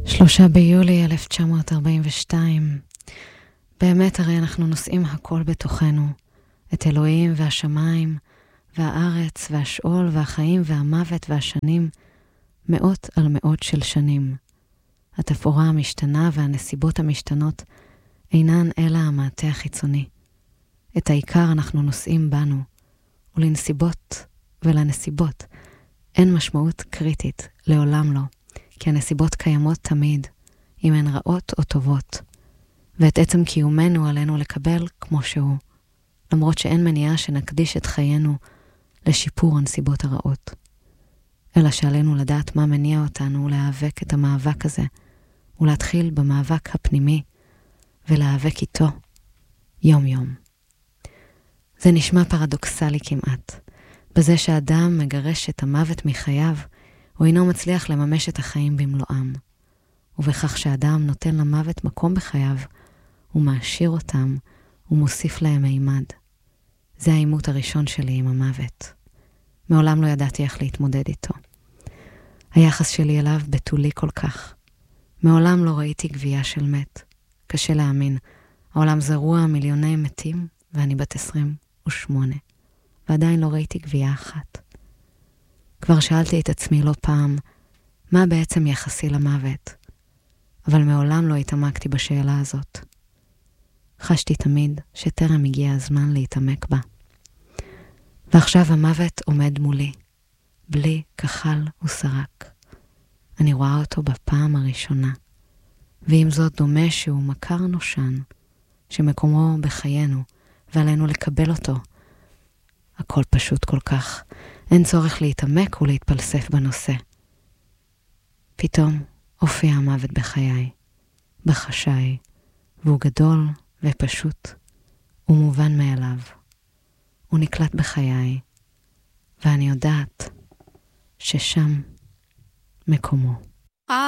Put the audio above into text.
3 ביולי 1942. באמת הרי אנחנו נושאים הכל בתוכנו, את אלוהים והשמיים, והארץ והשאול והחיים והמוות והשנים, מאות על מאות של שנים. התפאורה המשתנה והנסיבות המשתנות אינן אלא המעטה החיצוני. את העיקר אנחנו נושאים בנו, ולנסיבות ולנסיבות אין משמעות קריטית, לעולם לא, כי הנסיבות קיימות תמיד, אם הן רעות או טובות, ואת עצם קיומנו עלינו לקבל כמו שהוא, למרות שאין מניעה שנקדיש את חיינו לשיפור הנסיבות הרעות. אלא שעלינו לדעת מה מניע אותנו להיאבק את המאבק הזה, ולהתחיל במאבק הפנימי, ולהיאבק איתו יום יום. זה נשמע פרדוקסלי כמעט, בזה שאדם מגרש את המוות מחייו, הוא אינו מצליח לממש את החיים במלואם, ובכך שאדם נותן למוות מקום בחייו, הוא מעשיר אותם ומוסיף להם מימד. זה העימות הראשון שלי עם המוות. מעולם לא ידעתי איך להתמודד איתו. היחס שלי אליו בתולי כל כך. מעולם לא ראיתי גבייה של מת. קשה להאמין. העולם זרוע מיליוני מתים, ואני בת 28. ועדיין לא ראיתי גבייה אחת. כבר שאלתי את עצמי לא פעם, מה בעצם יחסי למוות? אבל מעולם לא התעמקתי בשאלה הזאת. חשתי תמיד שטרם הגיע הזמן להתעמק בה. ועכשיו המוות עומד מולי, בלי כחל וסרק. אני רואה אותו בפעם הראשונה, ועם זאת דומה שהוא מכר נושן, שמקומו בחיינו, ועלינו לקבל אותו. הכל פשוט כל כך, אין צורך להתעמק ולהתפלסף בנושא. פתאום הופיע המוות בחיי, בחשאי, והוא גדול ופשוט, ומובן מאליו. הוא נקלט בחיי, ואני יודעת ששם מקומו.